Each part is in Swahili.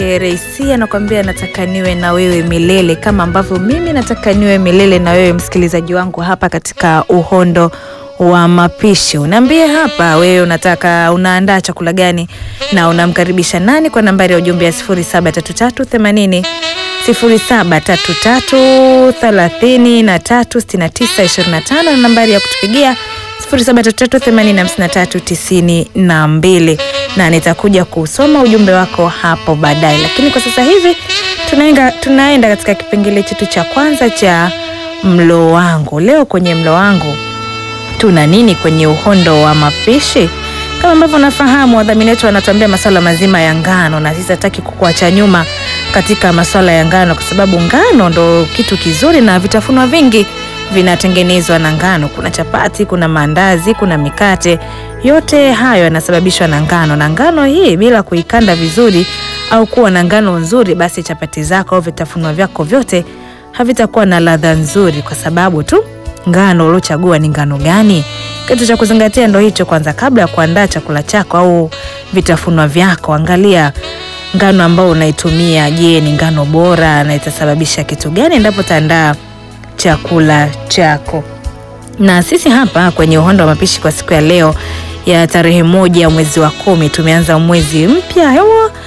Reisi anakuambia nataka niwe na wewe milele, kama ambavyo mimi nataka niwe milele na wewe msikilizaji wangu hapa katika Uhondo wa Mapishi. Unaambie hapa wewe unaandaa chakula gani na unamkaribisha nani kwa nambari ya ujumbe ya 073380 0733336925 na nambari ya kutupigia 0733805392 na nitakuja kusoma ujumbe wako hapo baadaye. Lakini kwa sasa hivi tunaenda katika kipengele chetu cha kwanza cha mlo wangu. Leo kwenye mlo wangu tuna nini kwenye Uhondo wa Mapishi? Kama ambavyo nafahamu wadhamini wetu wanatuambia masuala mazima ya ngano, na sisi hataki kukuacha nyuma katika masuala ya ngano, kwa sababu ngano ndo kitu kizuri na vitafunwa vingi vinatengenezwa na ngano. Kuna chapati, kuna mandazi, kuna mikate. Yote hayo yanasababishwa na ngano, na ngano hii bila kuikanda vizuri au kuwa na ngano nzuri, basi chapati zako au vitafunwa vyako vyote havitakuwa na ladha nzuri, kwa sababu tu ngano uliochagua ni ngano gani. Kitu cha kuzingatia ndo hicho kwanza. Kabla ya kuandaa chakula chako au vitafunwa vyako, angalia ngano ambayo unaitumia. Je, ni ngano bora na itasababisha kitu gani endapo utaandaa chakula chako? Na sisi hapa kwenye Uhondo wa Mapishi kwa siku ya leo ya tarehe 1 mwezi wa 10, tumeanza mwezi mpya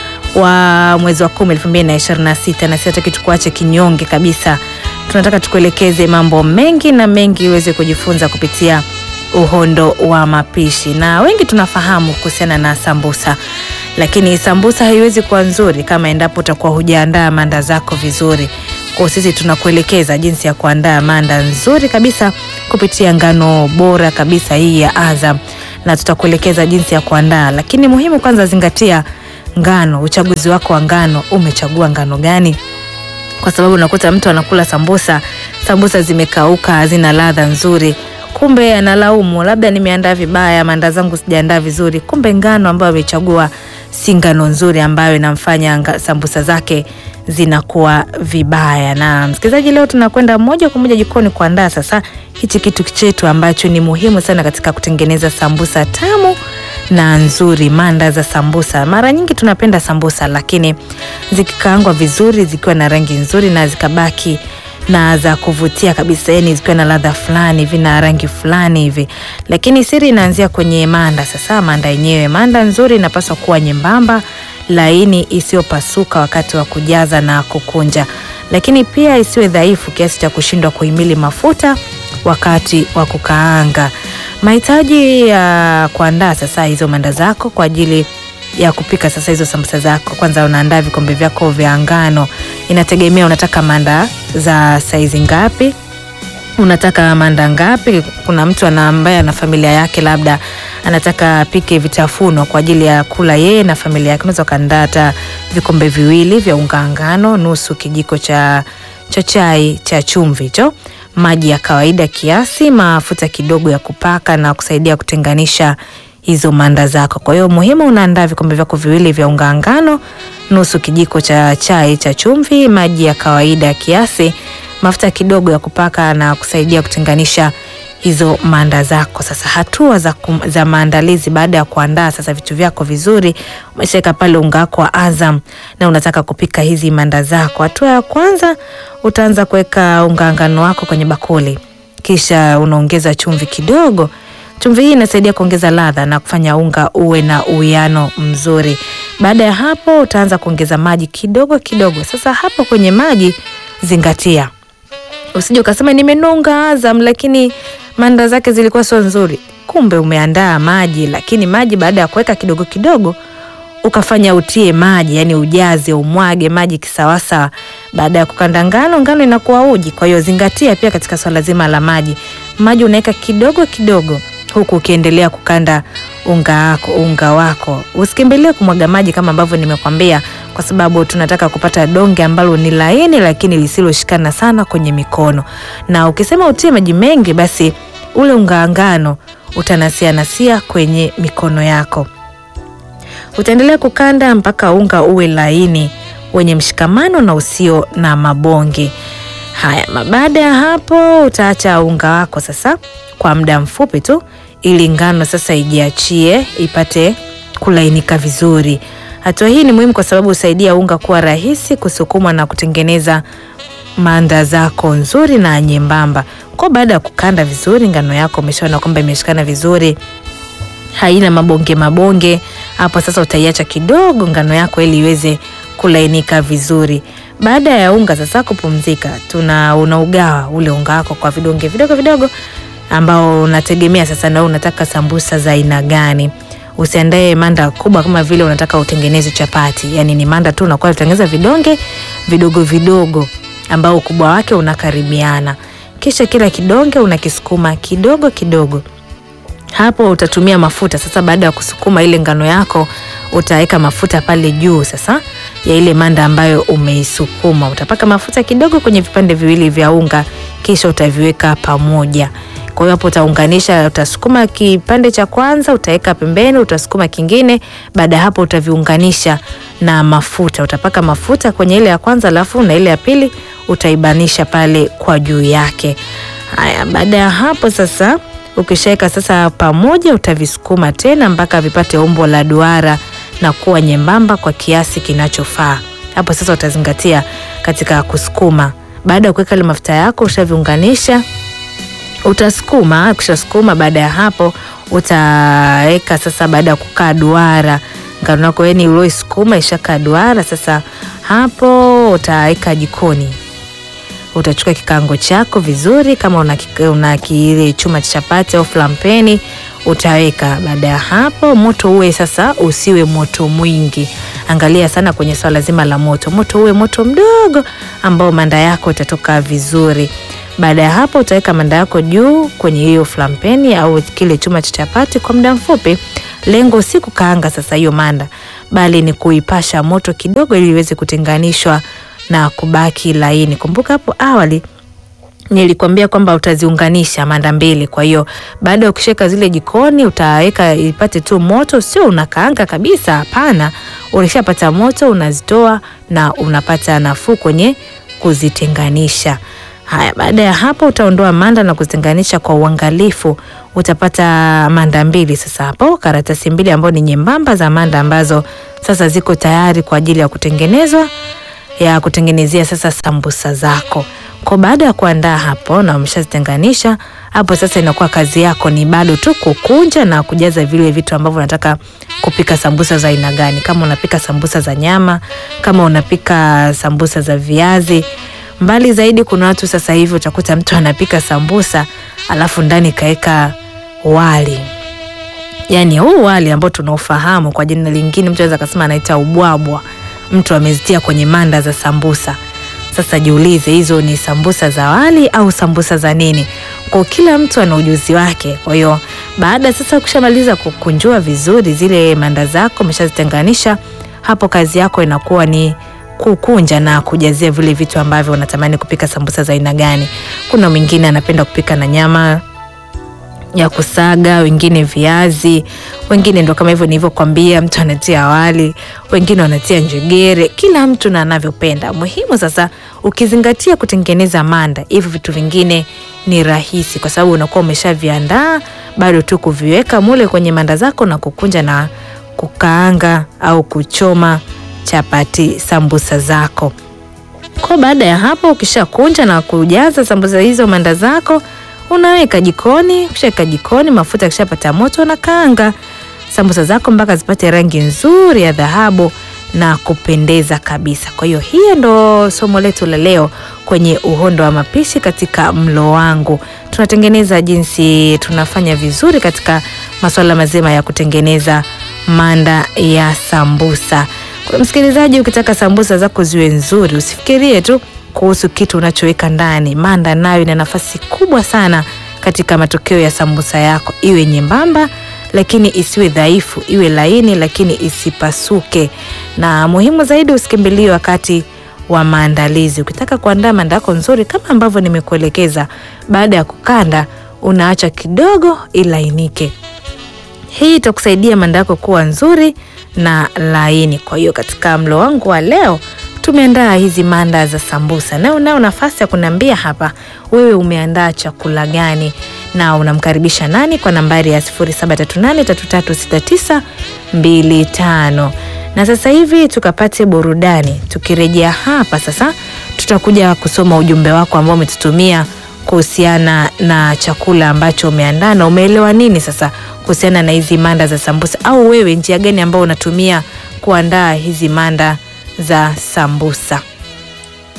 wa mwezi wa 10 2026, na sisi kitu kuache kinyonge kabisa. Tunataka tukuelekeze mambo mengi na mengi uweze kujifunza kupitia Uhondo wa Mapishi. Na wengi tunafahamu kuhusiana na sambusa, lakini sambusa haiwezi kuwa nzuri kama endapo utakuwa hujaandaa manda zako vizuri. Kwa sisi tunakuelekeza jinsi ya kuandaa manda nzuri kabisa kupitia ngano bora kabisa hii ya Azam, na tutakuelekeza jinsi ya kuandaa. Lakini muhimu kwanza zingatia ngano, uchaguzi wako wa ngano, umechagua ngano gani? Kwa sababu unakuta mtu anakula sambusa zimekauka, hazina ladha nzuri, kumbe analaumu labda nimeandaa vibaya, manda zangu sijaandaa vizuri, kumbe ngano ambayo amechagua si ngano nzuri ambayo inamfanya sambusa zake zinakuwa vibaya. Na msikilizaji, leo tunakwenda moja kwa moja jikoni kuandaa sasa hichi kitu chetu ambacho ni muhimu sana katika kutengeneza sambusa tamu na nzuri, manda za sambusa. Mara nyingi tunapenda sambusa, lakini zikikaangwa vizuri, zikiwa na rangi nzuri na zikabaki na za kuvutia kabisa, yani zikiwa na ladha fulani, vina rangi fulani hivi. Lakini siri inaanzia kwenye manda. Sasa manda yenyewe, manda nzuri inapaswa kuwa nyembamba, laini, isiyopasuka wakati wa kujaza na kukunja, lakini pia isiwe dhaifu kiasi cha kushindwa kuhimili mafuta wakati wa kukaanga. Mahitaji ya kuandaa sasa hizo manda zako kwa ajili ya kupika sasa hizo sambusa zako. Kwanza unaandaa vikombe vyako vya ngano. Inategemea unataka manda za saizi ngapi, unataka manda ngapi. Kuna mtu ambaye ana familia yake, labda anataka apike vitafuno kwa ajili ya kula yeye na familia yake. Unaweza kuandaa hata vikombe 2 vya unga ngano, nusu kijiko cha chai cha chumvi, maji ya kawaida kiasi, mafuta kidogo ya kupaka na kusaidia kutenganisha hizo manda zako. Kwa hiyo muhimu unaandaa vikombe vyako 2 vya unga ngano, nusu kijiko cha chai cha chumvi, maji ya kawaida kiasi, mafuta kidogo ya kupaka na kusaidia kutenganisha hizo manda zako. Sasa hatua za maandalizi baada ya kuandaa sasa vitu vyako vizuri, umeshaweka pale unga wako wa Azam na unataka kupika hizi manda zako. Hatua ya kwanza, utaanza kuweka unga ngano wako kwenye bakuli, kisha unaongeza chumvi kidogo. Chumvi hii inasaidia kuongeza ladha na kufanya unga uwe na uwiano mzuri. Baada ya hapo utaanza kuongeza maji kidogo kidogo. Sasa hapo kwenye maji zingatia, usije ukasema nimenunga Azam lakini manda zake zilikuwa sio nzuri. Kumbe umeandaa maji, lakini maji baada ya kuweka kidogo kidogo ukafanya utie maji, yani ujaze, umwage maji kisawasawa. Baada ya kukanda ngano inakuwa uji. Kwa hiyo zingatia pia katika swala zima la maji unaweka kidogo kidogo huku ukiendelea kukanda unga wako. Usikimbilie kumwaga maji kama ambavyo nimekwambia, kwa sababu tunataka kupata donge ambalo ni laini lakini lisiloshikana sana kwenye mikono. Na ukisema utie maji mengi, basi ule unga ngano utanasia kwenye mikono yako. Utaendelea kukanda mpaka unga uwe laini, wenye mshikamano na usio na mabonge. Haya, baada ya hapo utaacha unga wako sasa kwa muda mfupi tu ili ngano sasa ijiachie ipate kulainika vizuri. Hatua hii ni muhimu kwa sababu husaidia unga kuwa rahisi kusukumwa na kutengeneza manda zako nzuri na nyembamba. Kwa baada ya kukanda vizuri ngano yako, umeshaona kwamba imeshikana vizuri, haina mabonge. Hapo sasa utaiacha kidogo ngano yako ili iweze kulainika vizuri. Baada ya unga sasa kupumzika, unaugawa ule unga wako kwa vidonge vidogo ambao unategemea sasa na unataka sambusa za aina gani. Usiandae manda kubwa kama vile unataka utengeneze chapati. Yani ni manda tu unakuwa utengeneza vidonge vidogo ambao ukubwa wake unakaribiana. Kisha kila kidonge unakisukuma kidogo. Hapo utatumia mafuta. Sasa baada ya kusukuma ile ngano yako, utaweka mafuta pale juu sasa ya ile manda ambayo umeisukuma. Utapaka mafuta kidogo kwenye vipande viwili vya unga, kisha utaviweka pamoja. Kwa hiyo hapo utaunganisha, utasukuma kipande cha kwanza, utaweka pembeni, utasukuma kingine, baada hapo utaviunganisha na mafuta. Utapaka mafuta kwenye ile ya kwanza, alafu na ile ya pili utaibanisha pale kwa juu yake. Haya, baada ya hapo sasa ukishaweka sasa pamoja, utavisukuma tena mpaka vipate umbo la duara na kuwa nyembamba kwa kiasi kinachofaa. Hapo sasa utazingatia katika kusukuma. Baada ya kuweka ile mafuta yako ushaviunganisha, utasukuma. Ukishasukuma, baada ya hapo utaweka sasa, baada ya kukaa duara ngano yako yani uliosukuma ishakaa duara, sasa hapo utaweka jikoni. Utachukua kikaango chako vizuri, kama una kile chuma cha chapati au flampeni utaweka. Baada ya hapo moto uwe sasa, usiwe moto mwingi. Angalia sana kwenye swala zima la moto. Moto uwe moto mdogo ambao manda yako itatoka vizuri. Baada ya hapo utaweka manda yako juu kwenye hiyo flampeni au kile chuma cha chapati kwa muda mfupi. Lengo si kukaanga sasa hiyo manda, bali ni kuipasha moto kidogo ili iweze kutenganishwa na kubaki laini. Kumbuka hapo awali nilikwambia kwamba utaziunganisha manda mbili. Kwa hiyo baada ya ukisheka zile jikoni, utaweka ipate tu moto, sio unakaanga kabisa, hapana. Ulishapata moto, unazitoa na unapata nafuu kwenye kuzitenganisha. Haya, baada ya hapo utaondoa manda na kuzitenganisha kwa uangalifu. Utapata manda mbili sasa hapo, karatasi mbili ambazo ni nyembamba za manda ambazo sasa ziko tayari kwa ajili ya kutengenezea sasa sambusa zako. Kwa baada ya kuandaa hapo na umeshazitenganisha, hapo sasa inakuwa kazi yako ni bado tu kukunja na kujaza vile vitu ambavyo unataka kupika sambusa za aina gani. Kama unapika sambusa za nyama, kama unapika sambusa za viazi. Mbali zaidi, kuna watu sasa hivi utakuta mtu anapika sambusa alafu ndani kaeka wali. Yani huu wali ambao tunaufahamu kwa jina lingine mtu anaweza kusema anaita ubwabwa, mtu amezitia kwenye manda za sambusa. Sasa jiulize, hizo ni sambusa za wali au sambusa za nini? Kwa kila mtu ana ujuzi wake. Kwa hiyo baada sasa kushamaliza kukunjua vizuri zile manda zako, umeshazitenganisha, hapo kazi yako inakuwa ni kukunja na kujazia vile vitu ambavyo unatamani kupika sambusa za aina gani. Kuna mwingine anapenda kupika na nyama ya kusaga, wengine viazi, wengine ndo kama hivyo nilivyokuambia, mtu anatia wali, wengine wanatia njegere, kila mtu na anavyopenda. Muhimu sasa ukizingatia kutengeneza manda, hivyo vitu vingine ni rahisi kwa sababu unakuwa umeshaviandaa, bado tu kuviweka mule kwenye manda zako na kukunja na kukaanga au kuchoma chapati sambusa zako. Kwa baada ya hapo ukishakunja na kujaza sambusa hizo manda zako, unaweka jikoni. Ukishaweka jikoni, mafuta yakishapata moto, na kaanga sambusa zako mpaka zipate rangi nzuri ya dhahabu na kupendeza kabisa. Kwa hiyo hiyo ndo somo letu la leo kwenye uhondo wa mapishi katika mlo wangu. Tunatengeneza jinsi tunafanya vizuri katika masuala mazima ya kutengeneza manda ya sambusa. Kwa msikilizaji, ukitaka sambusa zako ziwe nzuri, usifikirie tu kuhusu kitu unachoweka ndani. Manda nayo ina nafasi kubwa sana katika matokeo ya sambusa yako. Iwe nyembamba lakini isiwe dhaifu, iwe laini lakini isipasuke. Na muhimu zaidi, usikimbilie wakati wa maandalizi. Ukitaka kuandaa manda yako nzuri kama ambavyo nimekuelekeza, baada ya kukanda unaacha kidogo ilainike. Hii itakusaidia manda yako kuwa nzuri na laini. Kwa hiyo katika mlo wangu wa leo tumeandaa hizi manda za sambusa. Na unao nafasi ya kuniambia hapa wewe umeandaa chakula gani na unamkaribisha nani kwa nambari ya 0738336925. Na sasa hivi tukapate burudani. Tukirejea hapa sasa tutakuja kusoma ujumbe wako ambao umetutumia kuhusiana na chakula ambacho umeandaa, na umeelewa nini sasa kuhusiana na hizi manda za sambusa, au wewe njia gani ambayo unatumia kuandaa hizi manda za sambusa.